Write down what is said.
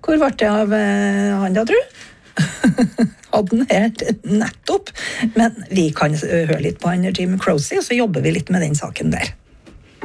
Hvor ble det av han da, tror du? Hadde den helt nettopp. Men vi kan høre litt på han Jim Croce, og så jobber vi litt med den saken der.